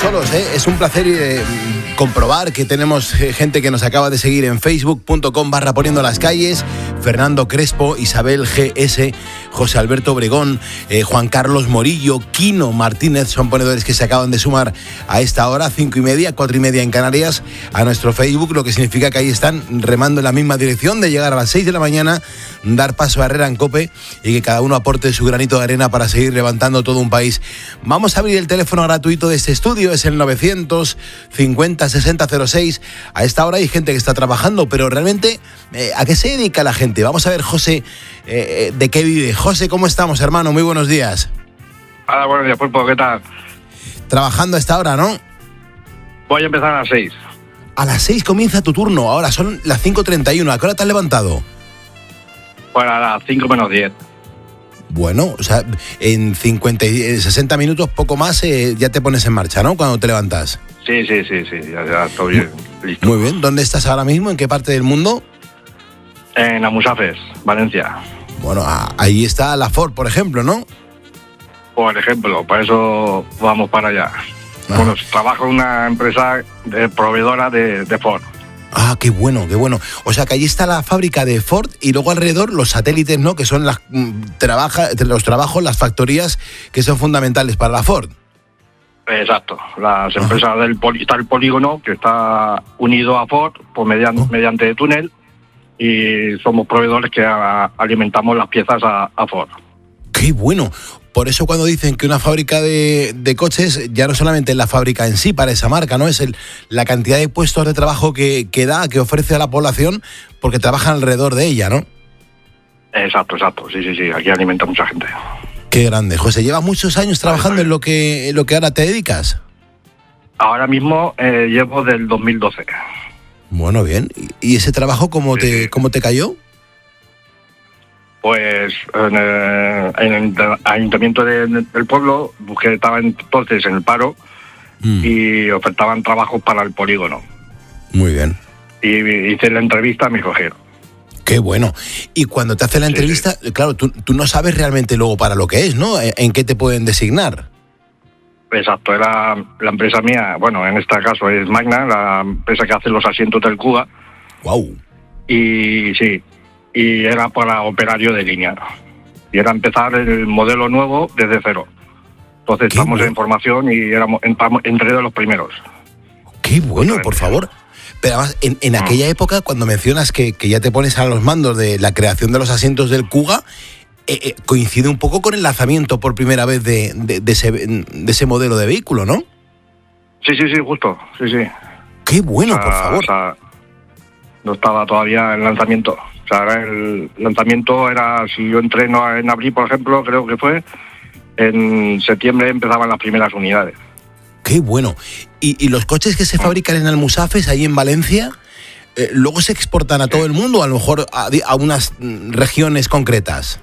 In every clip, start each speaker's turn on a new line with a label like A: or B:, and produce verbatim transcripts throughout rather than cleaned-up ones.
A: solos, ¿eh? Es un placer eh, comprobar que tenemos eh, gente que nos acaba de seguir en facebook punto com barra poniendo las calles. Fernando Crespo, Isabel G S, José Alberto Obregón, eh, Juan Carlos Morillo, Quino Martínez, son ponedores que se acaban de sumar a esta hora, cinco y media, cuatro y media en Canarias, a nuestro Facebook, lo que significa que ahí están remando en la misma dirección de llegar a las seis de la mañana, dar paso a Herrera en COPE y que cada uno aporte su granito de arena para seguir levantando todo un país. Vamos a abrir el teléfono gratuito de este estudio, es el novecientos cincuenta sesenta cero seis. A esta hora hay gente que está trabajando, pero realmente, eh, ¿a qué se dedica la gente? Vamos a ver, José, eh, ¿de qué vive? José, ¿cómo estamos, hermano? Muy buenos días.
B: Hola, buenos días, Pulpo, ¿qué tal?
A: Trabajando a esta hora, ¿no?
B: Voy a empezar a las seis.
A: A las seis comienza tu turno, ahora son las cinco treinta y uno. ¿A qué hora te has levantado?
B: Pues a las cinco menos diez.
A: Bueno, o sea, en cincuenta, sesenta minutos, poco más, eh, ya te pones en marcha, ¿no? Cuando te levantas.
B: Sí, sí, sí, sí, ya, ya estoy bien, listo.
A: Muy bien, ¿dónde estás ahora mismo? ¿En qué parte del mundo?
B: En Almusafes, Valencia.
A: Bueno, ahí está la Ford, por ejemplo, ¿no?
B: Por ejemplo, por eso vamos para allá. Ah. Bueno, trabajo en una empresa de proveedora de, de Ford.
A: Ah, qué bueno, qué bueno. O sea, que allí está la fábrica de Ford y luego alrededor los satélites, ¿no? Que son las, trabaja, los trabajos, las factorías que son fundamentales para la Ford.
B: Exacto. Las empresas Ajá. del poli, está el polígono que está unido a Ford pues mediante, oh. mediante túnel y somos proveedores que a, alimentamos las piezas a, a Ford.
A: Qué bueno. Por eso cuando dicen que una fábrica de, de coches ya no solamente es la fábrica en sí para esa marca, ¿no? Es el, la cantidad de puestos de trabajo que, que da, que ofrece a la población, porque trabajan alrededor de ella, ¿no?
B: Exacto, exacto. Sí, sí, sí. Aquí alimenta mucha gente.
A: Qué grande. José, ¿llevas muchos años trabajando en lo que, en lo que ahora te dedicas?
B: Ahora mismo eh, llevo del dos mil doce.
A: Bueno, bien. ¿Y ese trabajo cómo, sí, te, cómo te cayó?
B: Pues en el, en el ayuntamiento de, del pueblo, que estaba entonces en el paro mm. y ofertaban trabajos para el polígono.
A: Muy bien.
B: Y hice la entrevista, me cogieron.
A: Qué bueno. Y cuando te hace la entrevista, sí, sí. claro, tú, tú no sabes realmente luego para lo que es, ¿no? ¿En qué te pueden designar?
B: Exacto, era la empresa mía, bueno, en este caso es Magna, la empresa que hace los asientos del Kuga.
A: Wow.
B: Y sí, y era para operario de línea. Y era empezar el modelo nuevo desde cero. Entonces
A: Qué
B: estamos
A: bueno.
B: en formación y éramos entre de los primeros.
A: Qué bueno, por favor. Pero además, en, en aquella época, cuando mencionas que, que ya te pones a los mandos de la creación de los asientos del Kuga, eh, eh, coincide un poco con el lanzamiento por primera vez de, de, de, ese, de ese modelo de vehículo, ¿no?
B: Sí, sí, sí, justo, sí, sí.
A: Qué bueno,
B: o sea,
A: por favor.
B: O sea, no estaba todavía el lanzamiento. O sea, el lanzamiento era, si yo entré en abril, por ejemplo, creo que fue, en septiembre empezaban las primeras unidades.
A: Qué bueno. ¿Y, y los coches que se fabrican en Almusafes, ahí en Valencia, eh, luego se exportan a todo el mundo, a lo mejor a, a unas regiones concretas?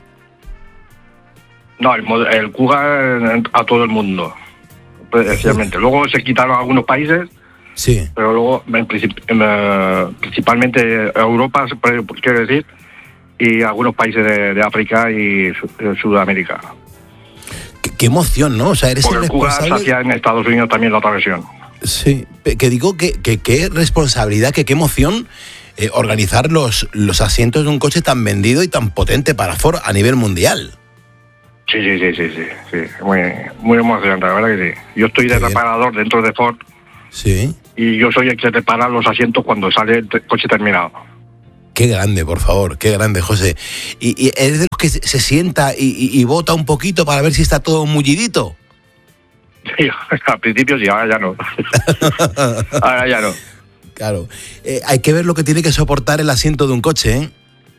B: No, el, el Kuga a todo el mundo, especialmente. Luego se quitaron algunos países,
A: sí,
B: pero luego en princip- en, principalmente Europa, quiero decir, y algunos países de, de África y Sudamérica.
A: Qué, qué emoción, ¿no? O sea, eres
B: Porque
A: el
B: el Kuga
A: responsable.
B: se hacía en Estados Unidos también la otra versión.
A: Sí, que digo que qué que responsabilidad, que qué emoción eh, organizar los, los asientos de un coche tan vendido y tan potente para Ford a nivel mundial.
B: Sí, sí, sí, sí, sí, sí. Muy, muy emocionante, la verdad que sí. Yo estoy de reparador dentro de Ford.
A: Sí.
B: Y yo soy el que repara los asientos cuando sale el coche terminado.
A: Qué grande, por favor, qué grande, José. ¿Y, y eres de los que se sienta y, y, y bota un poquito para ver si está todo mullidito?
B: Sí, al principio sí, ahora ya no. Ahora ya no.
A: Claro. Eh, hay que ver lo que tiene que soportar el asiento de un coche, ¿eh?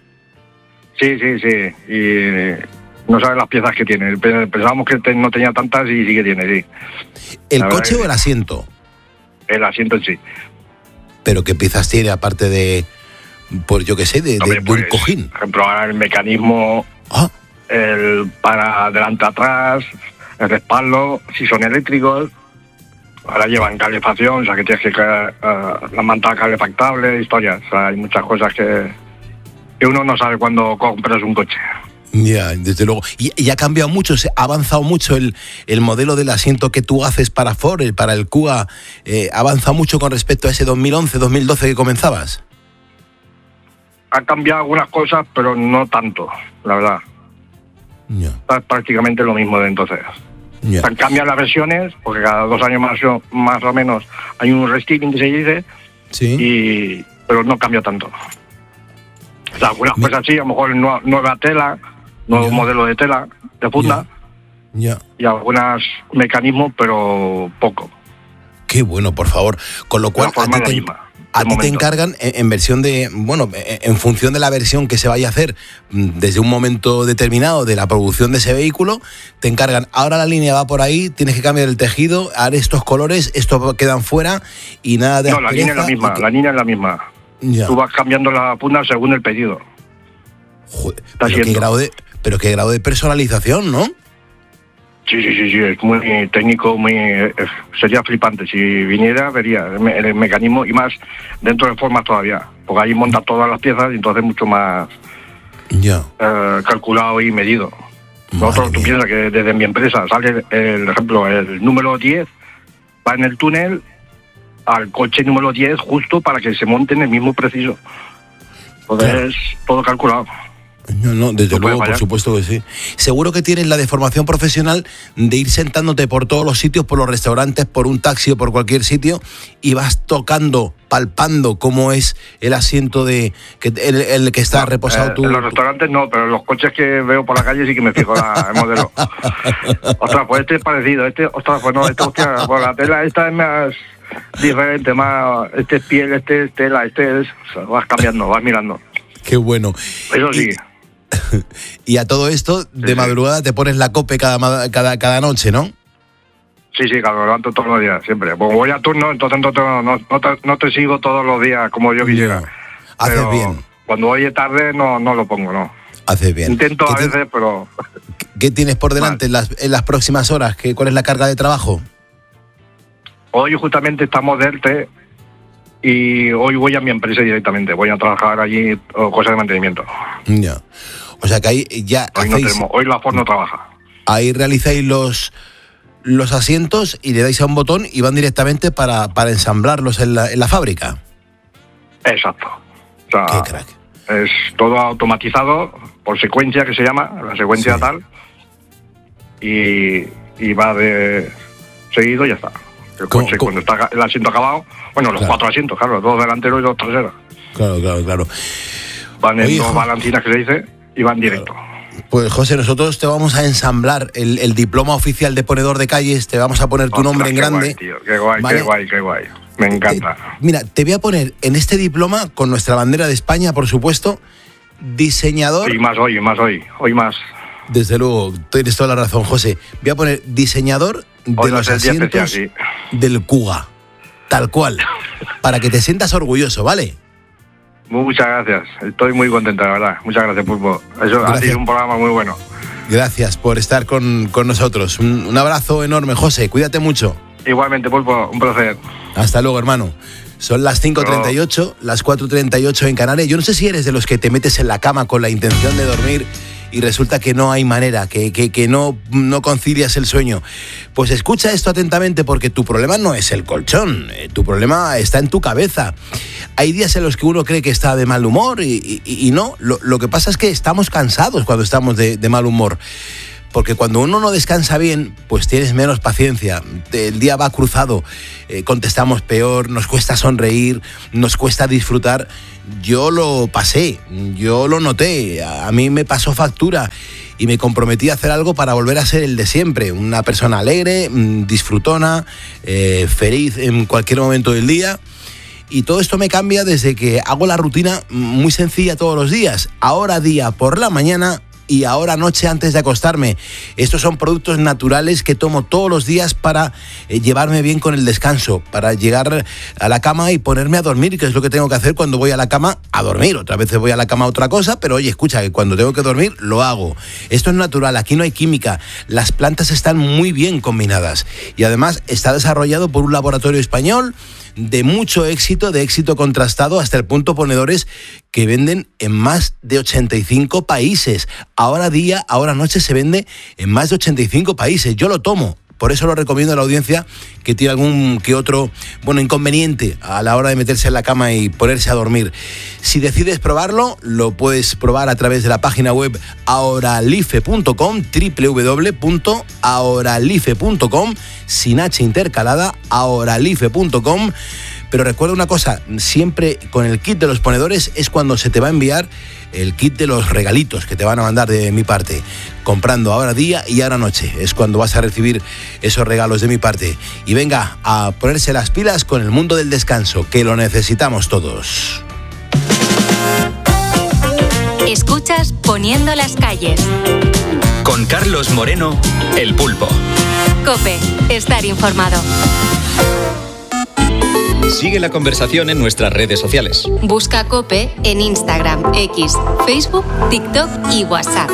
B: Sí, sí, sí. Y no sabes las piezas que tiene. Pensábamos que no tenía tantas y sí que tiene, sí.
A: ¿El coche o el asiento?
B: El asiento en sí.
A: ¿Pero qué piezas tiene aparte de, pues yo qué sé, de,
B: Hombre,
A: de,
B: pues,
A: de un cojín?
B: Por ejemplo, ahora el mecanismo,
A: ¿Ah?
B: el para adelante atrás, el respaldo, si son eléctricos. Ahora llevan calefacción, o sea que tienes que uh, la manta calefactable, historias. O sea, hay muchas cosas que, que uno no sabe cuando compras un coche.
A: Ya, desde luego. Y, y ha cambiado mucho, se ha avanzado mucho el, el modelo del asiento que tú haces para Ford, para el Kuga, eh, ha avanzado mucho con respecto a ese dos mil once, dos mil doce que comenzabas.
B: Ha cambiado algunas cosas, pero no tanto, la verdad.
A: Ya.
B: Está prácticamente lo mismo de entonces.
A: Ya.
B: Han cambiado las versiones, porque cada dos años más o, más o menos hay un restyling que se dice,
A: Sí.
B: y, pero no cambia tanto. O sea, algunas
A: Me...
B: cosas sí, a lo mejor nueva, nueva tela, nuevo
A: Ya.
B: modelo de tela, de funda,
A: Ya. Ya.
B: y algunos mecanismos, pero poco.
A: Qué bueno, por favor. Con lo cual,
B: la forma
A: a ti,
B: es la
A: te,
B: misma,
A: a
B: de
A: ti te
B: momento.
A: encargan en, en versión de, bueno, en función de la versión que se vaya a hacer desde un momento determinado de la producción de ese vehículo, te encargan, ahora la línea va por ahí, tienes que cambiar el tejido, haré estos colores, estos quedan fuera y nada de
B: No, la línea es la
A: aspereza,
B: misma,
A: y que-
B: la línea es la misma.
A: Ya.
B: Tú vas cambiando la funda según el pedido.
A: Joder,
B: Está
A: pero qué
B: siendo.
A: grado de, pero qué grado de personalización, ¿no?
B: Sí, sí, sí, sí, es muy técnico, muy eh, sería flipante. Si viniera, vería el, me- el mecanismo y más dentro de formas todavía. Porque ahí monta todas las piezas y entonces mucho más
A: Ya.
B: eh, calculado y medido. Nosotros,
A: Madre
B: tú
A: mía.
B: piensas que desde mi empresa sale, el ejemplo, el número diez, va en el túnel al coche número diez justo para que se monte en el mismo preciso. Entonces,
A: Claro.
B: todo calculado.
A: No, no, desde
B: No puede
A: luego, por
B: fallar.
A: supuesto que sí. Seguro que tienes la deformación profesional de ir sentándote por todos los sitios, por los restaurantes, por un taxi o por cualquier sitio y vas tocando, palpando cómo es el asiento de que el, el que está
B: No,
A: reposado
B: eh,
A: tú.
B: En los restaurantes no, pero en los coches que veo por la calle sí que me fijo la, el modelo. Ostras, pues este es parecido, este, ostras, pues no, este, hostia, pues la tela esta es más diferente, más, este es piel, este es tela, este es, o sea, vas cambiando, vas mirando.
A: Qué bueno.
B: Eso sí.
A: Y, y a todo esto, de
B: sí.
A: madrugada te pones la cope cada, ma- cada, cada noche, ¿no?
B: Sí, sí, claro, me levanto todos los días, siempre. Pues voy a turno, entonces no te, no, no te, no te sigo todos los días como yo quisiera.
A: No. Haces
B: Pero
A: bien.
B: Cuando voy de tarde no, no lo pongo, no.
A: Haces bien.
B: Intento
A: ¿Qué
B: a
A: te-
B: veces, pero...
A: ¿Qué tienes por delante en las, en las próximas horas? ¿Qué, ¿Cuál es la carga de trabajo?
B: Hoy justamente estamos de ERTE y hoy voy a mi empresa directamente. Voy a trabajar allí o cosas de mantenimiento.
A: Ya. O sea que ahí ya
B: Hoy, no
A: hacéis,
B: tenemos, hoy la Ford no trabaja.
A: ahí realizáis los, los asientos y le dais a un botón y van directamente para, para ensamblarlos en la, en la fábrica.
B: Exacto. O sea,
A: Qué crack.
B: es todo automatizado por secuencia, que se llama, la secuencia
A: Sí.
B: tal, y, y va de seguido y ya está. El
A: ¿Cómo-
B: coche,
A: cómo?
B: cuando está el asiento acabado, bueno, los
A: Claro.
B: cuatro asientos, claro, dos delanteros y dos traseros.
A: Claro, claro, claro.
B: Van en
A: Oye,
B: dos
A: jo-
B: balancinas que se dice y van directo.
A: Pues José, nosotros te vamos a ensamblar el, el diploma oficial de ponedor de calles, te vamos a poner tu
B: Ostras,
A: nombre en
B: qué
A: grande.
B: Guay, tío, qué guay,
A: ¿vale?
B: qué guay, qué guay. Me encanta.
A: Te- mira, te voy a poner en este diploma, con nuestra bandera de España, por supuesto, diseñador.
B: Y más hoy, más hoy, hoy más.
A: Desde luego, tienes toda la razón, José. Voy a poner diseñador de
B: Hoy va a
A: los
B: ser el día
A: asientos
B: especial,
A: del Kuga. Tal cual. Para que te sientas orgulloso, ¿vale?
B: Muchas gracias, estoy muy contenta, la verdad. Muchas gracias, Pulpo. Eso ha
A: Gracias.
B: sido un programa muy bueno.
A: Gracias por estar con, con nosotros. Un, un abrazo enorme, José. Cuídate mucho.
B: Igualmente, Pulpo, un placer.
A: Hasta luego, hermano. Son las cinco treinta y ocho, las cuatro treinta y ocho en Canarias. Yo no sé si eres de los que te metes en la cama con la intención de dormir y resulta que no hay manera, que, que, que no, no concilias el sueño. Pues escucha esto atentamente porque tu problema no es el colchón, eh, tu problema está en tu cabeza. Hay días en los que uno cree que está de mal humor y, y, y no, lo, lo que pasa es que estamos cansados cuando estamos de, de mal humor. Porque cuando uno no descansa bien, pues tienes menos paciencia. El día va cruzado, eh, contestamos peor, nos cuesta sonreír, nos cuesta disfrutar. Yo lo pasé, yo lo noté, a mí me pasó factura y me comprometí a hacer algo para volver a ser el de siempre. Una persona alegre, disfrutona, eh, feliz en cualquier momento del día. Y todo esto me cambia desde que hago la rutina muy sencilla todos los días. Ahora día por la mañana y ahora noche antes de acostarme. Estos son productos naturales que tomo todos los días para eh, llevarme bien con el descanso, para llegar a la cama y ponerme a dormir, que es lo que tengo que hacer cuando voy a la cama a dormir. Otras veces voy a la cama a otra cosa, pero oye, escucha, que cuando tengo que dormir lo hago. Esto es natural, aquí no hay química. Las plantas están muy bien combinadas y además está desarrollado por un laboratorio español de mucho éxito, de éxito contrastado, hasta el punto ponedores que venden en más de ochenta y cinco países. Ahora día, ahora noche se vende en más de ochenta y cinco países. Yo lo tomo. Por eso lo recomiendo a la audiencia que tiene algún que otro bueno inconveniente a la hora de meterse en la cama y ponerse a dormir. Si decides probarlo, lo puedes probar a través de la página web ahoralife punto com, doble u doble u doble u punto ahoralife punto com, sin H intercalada, ahoralife punto com. Pero recuerda una cosa, siempre con el kit de los ponedores es cuando se te va a enviar el kit de los regalitos que te van a mandar de mi parte. Comprando ahora día y ahora noche. Es cuando vas a recibir esos regalos de mi parte. Y venga, a ponerse las pilas con el mundo del descanso, que lo necesitamos todos.
C: Escuchas Poniendo las calles.
D: Con Carlos Moreno, El Pulpo.
C: COPE, estar informado.
D: Sigue la conversación en nuestras redes sociales.
C: Busca COPE en Instagram, X, Facebook, TikTok y WhatsApp.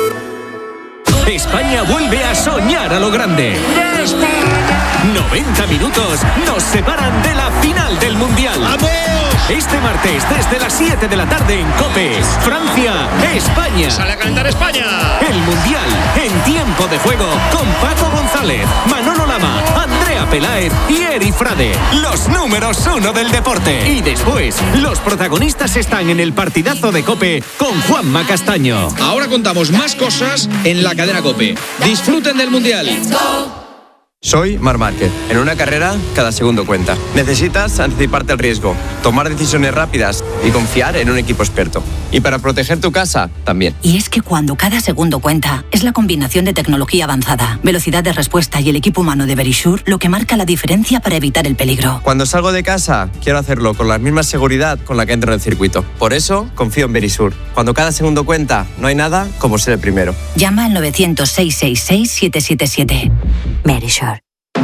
E: España vuelve a soñar a lo grande. noventa minutos nos separan de la final del Mundial. ¡Vamos! Este martes, desde las siete de la tarde en COPE, Francia, España.
F: ¡Sale a calentar España!
E: El Mundial en tiempo de juego con Paco González, Manolo Lama, Andrea Peláez y Eri Frade, los números uno del deporte. Y después, los protagonistas están en el partidazo de COPE con Juanma Castaño.
F: Ahora contamos más cosas en la cadena COPE. Disfruten del Mundial.
G: Soy Marc Márquez. En una carrera, cada segundo cuenta. Necesitas anticiparte al riesgo, tomar decisiones rápidas y confiar en un equipo experto. Y para proteger tu casa, también.
H: Y es que cuando cada segundo cuenta, es la combinación de tecnología avanzada, velocidad de respuesta y el equipo humano de Verisure lo que marca la diferencia para evitar el peligro.
G: Cuando salgo de casa, quiero hacerlo con la misma seguridad con la que entro en el circuito. Por eso, confío en Verisure. Cuando cada segundo cuenta, no hay nada como ser el primero.
H: Llama al novecientos, seiscientos sesenta y seis, siete siete siete. Verisure.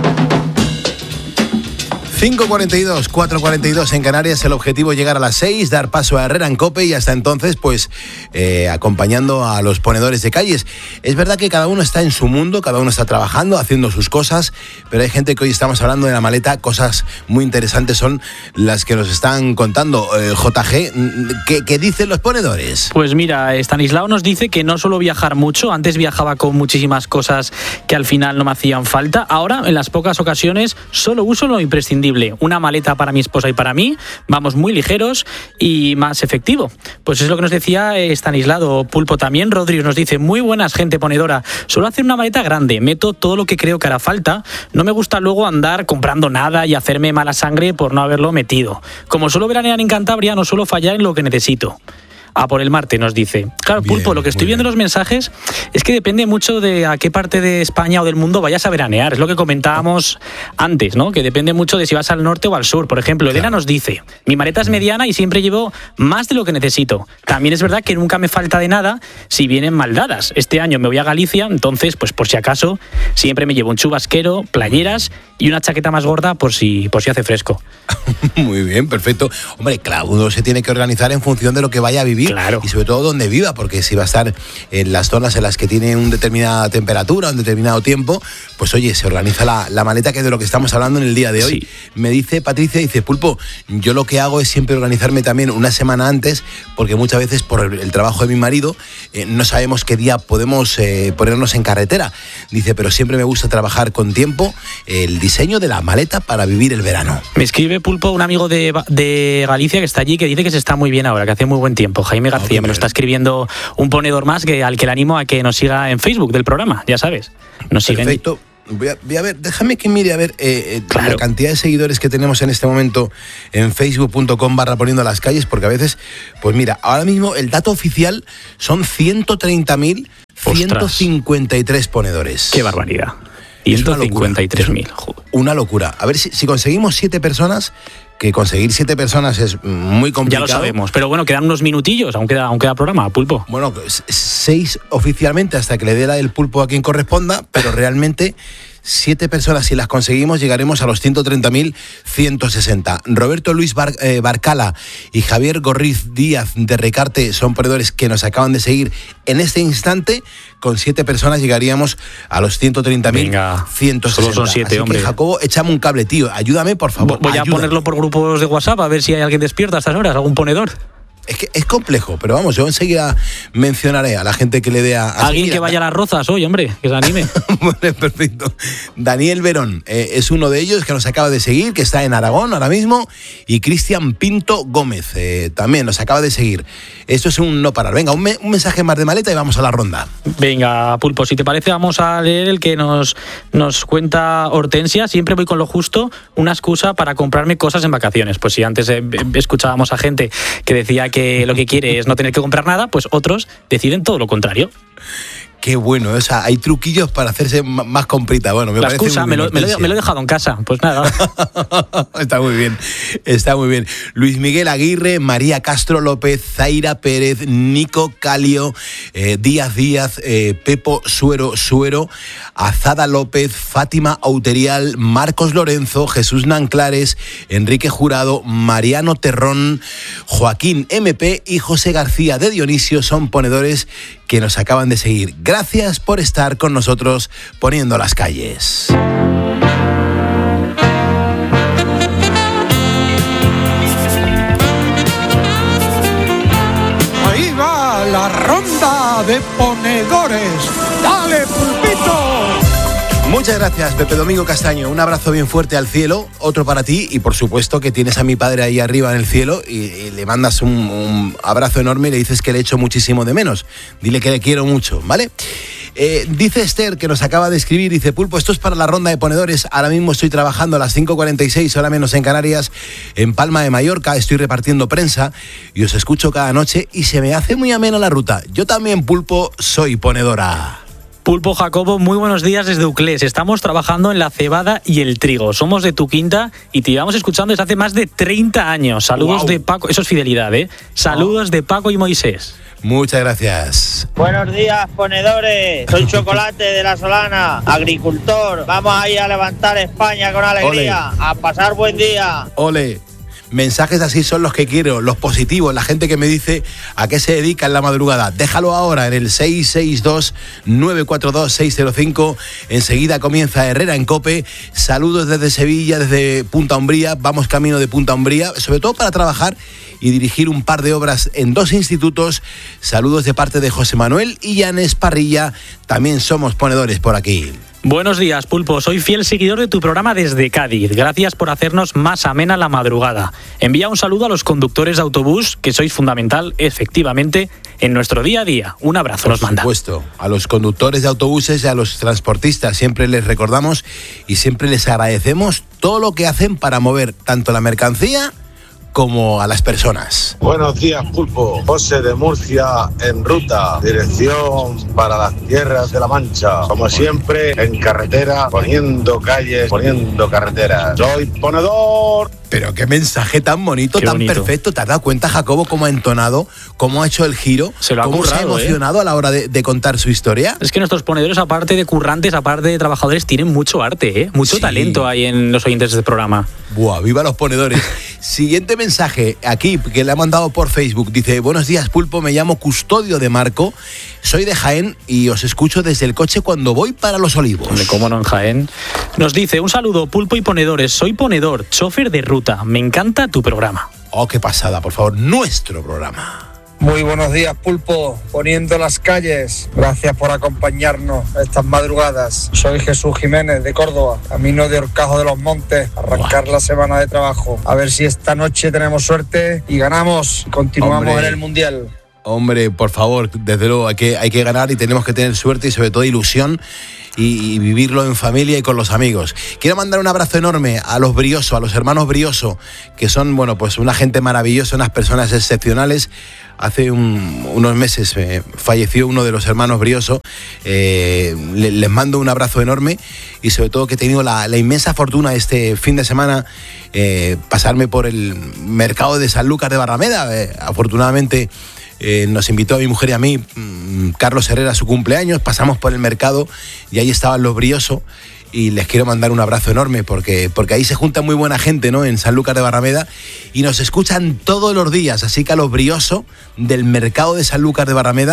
A: cinco cuarenta y dos, cuatro cuarenta y dos en Canarias, el objetivo es llegar a las seis, dar paso a Herrera en COPE y hasta entonces pues eh, acompañando a los ponedores de calles. Es verdad que cada uno está en su mundo, cada uno está trabajando, haciendo sus cosas, pero hay gente que hoy estamos hablando de la maleta, cosas muy interesantes son las que nos están contando. eh, J G, ¿qué, ¿qué dicen los ponedores?
I: Pues mira, Estanislao nos dice que no suelo viajar mucho, antes viajaba con muchísimas cosas que al final no me hacían falta, ahora en las pocas ocasiones solo uso lo imprescindible. Una maleta para mi esposa y para mí, vamos muy ligeros y más efectivo. Pues es lo que nos decía Estanislao. Pulpo también. Rodrigo nos dice, muy buenas, gente ponedora. Suelo hacer una maleta grande, meto todo lo que creo que hará falta. No me gusta luego andar comprando nada y hacerme mala sangre por no haberlo metido. Como suelo veranear en Cantabria, no suelo fallar en lo que necesito. A por el Marte, nos dice. Claro, bien, Pulpo, lo que estoy viendo en los mensajes es que depende mucho de a qué parte de España o del mundo vayas a veranear. Es lo que comentábamos antes, ¿no? Que depende mucho de si vas al norte o al sur. Por ejemplo, claro. Elena nos dice, mi maleta es mediana y siempre llevo más de lo que necesito. También es verdad que nunca me falta de nada si vienen mal dadas. Este año me voy a Galicia, entonces, pues por si acaso, siempre me llevo un chubasquero, playeras y una chaqueta más gorda por si, por si hace fresco.
A: Muy bien, perfecto. Hombre, claro, uno se tiene que organizar en función de lo que vaya a vivir. Claro. Y sobre todo donde viva, porque si va a estar en las zonas en las que tiene una determinada temperatura, un determinado tiempo, pues oye, se organiza la, la maleta, que es de lo que estamos hablando en el día de hoy. Sí. Me dice Patricia, dice, Pulpo, yo lo que hago es siempre organizarme también una semana antes, porque muchas veces por el, el trabajo de mi marido eh, no sabemos qué día podemos eh, ponernos en carretera. Dice, pero siempre me gusta trabajar con tiempo el diseño de la maleta para vivir el verano.
I: Me escribe, Pulpo, un amigo de, de Galicia que está allí, que dice que se está muy bien ahora, que hace muy buen tiempo. Jaime García, oh, me lo está escribiendo un ponedor más, que al que le animo a que nos siga en Facebook del programa, ya sabes. Nos
A: Perfecto.
I: Siguen.
A: Voy a, voy a ver, déjame que mire a ver eh, eh, claro. la cantidad de seguidores que tenemos en este momento en facebook punto com barra poniendo las calles, porque a veces, pues mira, ahora mismo el dato oficial son ciento treinta mil ciento cincuenta y tres ponedores.
I: ¡Qué barbaridad! ciento cincuenta y tres mil.
A: Una locura. A ver si, si conseguimos siete personas, que conseguir siete personas es muy complicado.
I: Ya lo sabemos, pero bueno, quedan unos minutillos, aún queda, aún queda programa, Pulpo.
A: Bueno, seis oficialmente hasta que le dé la del Pulpo a quien corresponda, pero realmente siete personas, si las conseguimos, llegaremos a los ciento treinta mil ciento sesenta. Roberto Luis Bar, eh, Barcala y Javier Gorriz Díaz de Recarte son ponedores que nos acaban de seguir en este instante. Con siete personas llegaríamos a los ciento treinta mil ciento sesenta.
I: Solo son siete,
A: Así
I: hombre.
A: Que, Jacobo, échame un cable, tío. Ayúdame, por favor.
I: Voy a
A: ayúdame.
I: ponerlo por grupos de WhatsApp a ver si hay alguien despierto a estas horas, algún ponedor.
A: Es que es complejo, pero vamos, yo enseguida mencionaré a la gente que le dé a... a
I: Alguien
A: seguir.
I: que vaya a las Rozas hoy, hombre, que se anime.
A: Bueno, perfecto. Daniel Verón eh, es uno de ellos que nos acaba de seguir, que está en Aragón ahora mismo, y Cristian Pinto Gómez eh, también nos acaba de seguir. Esto es un no parar. Venga, un, me, un mensaje más de maleta y vamos a la ronda.
I: Venga, Pulpo, si te parece vamos a leer el que nos, nos cuenta Hortensia. Siempre voy con lo justo, una excusa para comprarme cosas en vacaciones. Pues si antes eh, escuchábamos a gente que decía que que lo que quiere es no tener que comprar nada, pues otros deciden todo lo contrario.
A: Qué bueno, o sea, hay truquillos para hacerse m- más comprita. Bueno, me
I: La
A: parece
I: excusa,
A: muy
I: me lo,
A: bien,
I: me, lo,
A: Hortensia.
I: me lo he dejado en casa, pues nada.
A: Está muy bien, está muy bien. Luis Miguel Aguirre, María Castro López, Zaira Pérez, Nico Calio, eh, Díaz Díaz, eh, Pepo Suero Suero, Azada López, Fátima Auterial, Marcos Lorenzo, Jesús Nanclares, Enrique Jurado, Mariano Terrón, Joaquín M P y José García de Dionisio son ponedores que nos acaban de seguir. Gracias por estar con nosotros poniendo las calles.
J: Ahí va la ronda de ponedores. ¡Dale, Pulpito!
A: Muchas gracias, Pepe Domingo Castaño. Un abrazo bien fuerte al cielo, otro para ti y por supuesto que tienes a mi padre ahí arriba en el cielo y, y le mandas un, un abrazo enorme y le dices que le echo muchísimo de menos. Dile que le quiero mucho, ¿vale? Eh, dice Esther, que nos acaba de escribir, dice: Pulpo, esto es para la ronda de ponedores. Ahora mismo estoy trabajando a las cinco cuarenta y seis, hora menos en Canarias, en Palma de Mallorca. Estoy repartiendo prensa y os escucho cada noche y se me hace muy amena la ruta. Yo también, Pulpo, soy ponedora.
I: Pulpo Jacobo, muy buenos días desde Uclés. Estamos trabajando en la cebada y el trigo. Somos de tu quinta y te llevamos escuchando desde hace más de treinta años. Saludos
A: Wow.
I: de Paco, eso es fidelidad, ¿eh? Saludos de Paco y Moisés.
A: Muchas gracias.
K: Buenos días, ponedores. Soy Chocolate de La Solana, agricultor. Vamos ahí a levantar España con alegría.
A: Ole.
K: A pasar buen día.
A: Ole. Mensajes así son los que quiero, los positivos, la gente que me dice a qué se dedica en la madrugada. Déjalo ahora en el seis seis dos, nueve cuatro dos, seis cero cinco. Enseguida comienza Herrera en COPE. Saludos desde Sevilla, desde Punta Umbría. Vamos camino de Punta Umbría, sobre todo para trabajar y dirigir un par de obras en dos institutos. Saludos de parte de José Manuel y Yanes Parrilla. También somos ponedores por aquí.
I: Buenos días, Pulpo. Soy fiel seguidor de tu programa desde Cádiz. Gracias por hacernos más amena la madrugada. Envía un saludo a los conductores de autobús, que sois fundamental, efectivamente, en nuestro día a día. Un abrazo nos manda.
A: Por supuesto, a los conductores de autobuses y a los transportistas siempre les recordamos y siempre les agradecemos todo lo que hacen para mover tanto la mercancía como a las personas.
L: Buenos días, Pulpo. José de Murcia en ruta, dirección para las tierras de la Mancha. Como siempre, en carretera, poniendo calles, poniendo carreteras. Soy ponedor.
A: Pero qué mensaje tan bonito,
I: Qué
A: tan
I: bonito.
A: perfecto. ¿Te has dado cuenta, Jacobo, cómo ha entonado, cómo ha hecho el giro?
I: Se lo ha
A: cómo se ha
I: currado, ¿eh?
A: emocionado a la hora de, de contar su historia?
I: Es que nuestros ponedores, aparte de currantes, aparte de trabajadores, tienen mucho arte, ¿eh? Mucho
A: Sí.
I: talento hay en los oyentes de este programa.
A: Buah, viva los ponedores. Siguiente mensaje aquí que le ha mandado por Facebook. Dice: buenos días, Pulpo, me llamo Custodio de Marco, soy de Jaén y os escucho desde el coche cuando voy para Los Olivos.
I: Hombre, cómo no en Jaén. Nos dice: un saludo, Pulpo y ponedores. Soy ponedor, chofer de ruta. Me encanta tu programa.
A: Oh, qué pasada, por favor, nuestro programa.
M: Muy buenos días, Pulpo, poniendo las calles. Gracias por acompañarnos estas madrugadas. Soy Jesús Jiménez de Córdoba, camino de Horcajo de los Montes, arrancar wow. la semana de trabajo. A ver si esta noche tenemos suerte y ganamos. Continuamos Hombre. en el Mundial.
A: Hombre, por favor, desde luego hay que, hay que ganar y tenemos que tener suerte y sobre todo ilusión y, y vivirlo en familia y con los amigos. Quiero mandar un abrazo enorme a los Brioso, a los hermanos Brioso, que son, bueno, pues una gente maravillosa, unas personas excepcionales. Hace un, unos meses eh, falleció uno de los hermanos Brioso. Eh, le, les mando un abrazo enorme y sobre todo que he tenido la, la inmensa fortuna este fin de semana eh, pasarme por el mercado de Sanlúcar de Barrameda. Eh, afortunadamente eh, nos invitó a mi mujer y a mí mmm, Carlos Herrera a su cumpleaños. Pasamos por el mercado y ahí estaban los Brioso. Y les quiero mandar un abrazo enorme porque, porque ahí se junta muy buena gente, ¿no? En Sanlúcar de Barrameda y nos escuchan todos los días. Así que a los Brioso del mercado de Sanlúcar de Barrameda,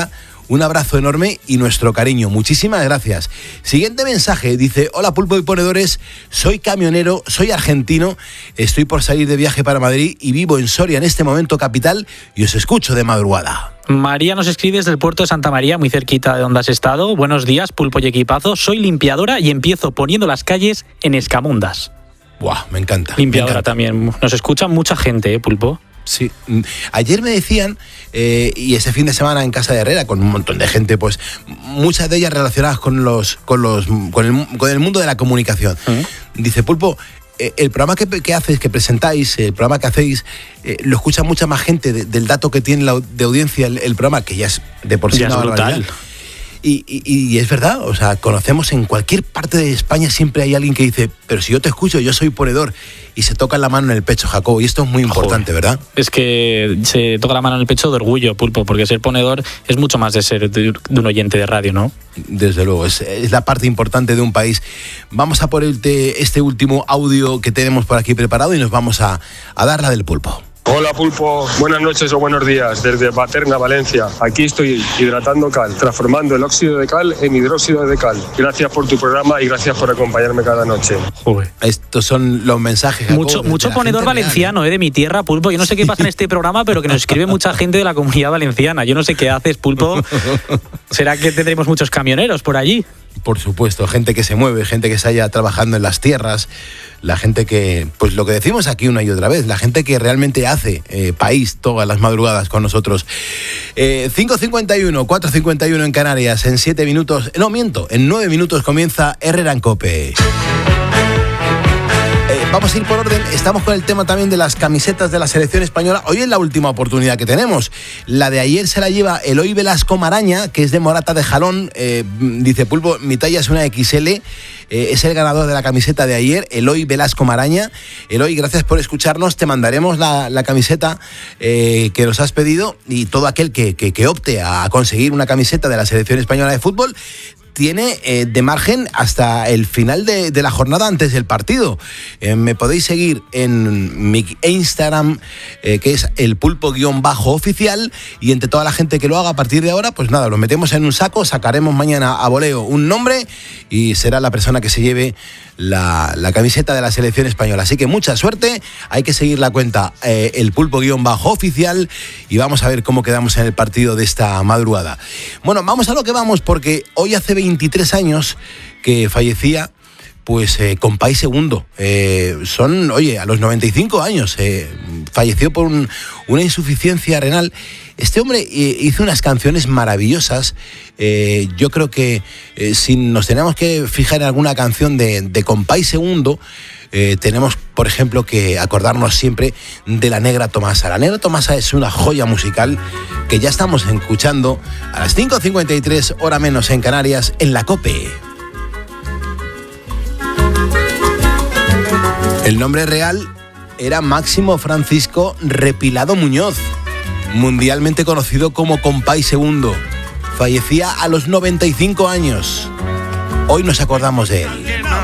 A: Un abrazo enorme y nuestro cariño. Muchísimas gracias. Siguiente mensaje, dice: hola Pulpo y Ponedores, soy camionero, soy argentino, estoy por salir de viaje para Madrid y vivo en Soria en este momento capital y os escucho de madrugada.
I: María nos escribe desde el puerto de Santa María, muy cerquita de donde has estado. Buenos días, Pulpo y equipazo, soy limpiadora y empiezo poniendo las calles en Escamundas.
A: Buah, me encanta.
I: Limpiadora
A: me encanta.
I: También. Nos escucha mucha gente, ¿eh, Pulpo?
A: Sí, ayer me decían, eh, y ese fin de semana en Casa de Herrera, con un montón de gente, pues muchas de ellas relacionadas con los, con los, con el, con el mundo de la comunicación. ¿Eh? Dice, Pulpo, eh, el programa que, que haces, que presentáis, el programa que hacéis, eh, lo escucha mucha más gente de, del dato que tiene la, de audiencia el, el programa, que ya es de por sí
I: ya
A: una
I: es brutal.
A: barbaridad. Y, y, y es verdad, o sea, conocemos en cualquier parte de España siempre hay alguien que dice, pero si yo te escucho, yo soy ponedor, y se toca la mano en el pecho, Jacobo, y esto es muy importante,
I: Joder.
A: ¿verdad?
I: Es que se toca la mano en el pecho de orgullo, Pulpo, porque ser ponedor es mucho más de ser de, de un oyente de radio, ¿no?
A: Desde luego, es, es la parte importante de un país. Vamos a ponerte este último audio que tenemos por aquí preparado y nos vamos a, a dar la del Pulpo.
N: Hola Pulpo, buenas noches o buenos días desde Paterna, Valencia. Aquí estoy hidratando cal, transformando el óxido de cal en hidróxido de cal. Gracias por tu programa y gracias por acompañarme cada noche.
A: Joder. Estos son los mensajes. Jacob,
I: Mucho, mucho ponedor valenciano, real, ¿eh? De mi tierra, Pulpo. Yo no sé qué pasa en este programa, pero que nos escribe mucha gente de la comunidad valenciana. Yo no sé qué haces, Pulpo. ¿Será que tendremos muchos camioneros por allí?
A: Por supuesto, gente que se mueve, gente que se haya trabajando en las tierras, la gente que, pues lo que decimos aquí una y otra vez, la gente que realmente hace eh, país todas las madrugadas con nosotros. Eh, cinco cincuenta y uno, cuatro cincuenta y uno en Canarias, en siete minutos, no miento, en nueve minutos comienza Herrera en COPE. Vamos a ir por orden, estamos con el tema también de las camisetas de la selección española. Hoy es la última oportunidad que tenemos. La de ayer se la lleva Eloy Velasco Maraña, que es de Morata de Jalón. Eh, dice, Pulpo, mi talla es una equis ele. Eh, es el ganador de la camiseta de ayer, Eloy Velasco Maraña. Eloy, gracias por escucharnos. Te mandaremos la, la camiseta eh, que nos has pedido, y todo aquel que, que, que opte a conseguir una camiseta de la selección española de fútbol tiene eh, de margen hasta el final de, de la jornada antes del partido. Eh, me podéis seguir en mi Instagram, eh, que es el pulpo-oficial, y entre toda la gente que lo haga a partir de ahora, pues nada, lo metemos en un saco, sacaremos mañana a voleo un nombre y será la persona que se lleve la, la camiseta de la selección española. Así que mucha suerte, hay que seguir la cuenta eh, el pulpo-oficial y vamos a ver cómo quedamos en el partido de esta madrugada. Bueno, vamos a lo que vamos, porque hoy hace veintitrés años que fallecía pues eh, Compay Segundo. Eh, son, oye, a los noventa y cinco años eh, falleció por un, una insuficiencia renal. Este hombre eh, hizo unas canciones maravillosas. Eh, yo creo que eh, si nos tenemos que fijar en alguna canción de, de Compay Segundo, eh, tenemos, por ejemplo, que acordarnos siempre de La Negra Tomasa. La Negra Tomasa es una joya musical que ya estamos escuchando a las cinco cincuenta y tres, hora menos en Canarias, en la COPE. El nombre real era Máximo Francisco Repilado Muñoz, mundialmente conocido como Compay Segundo. Fallecía a los noventa y cinco años. Hoy nos acordamos de él.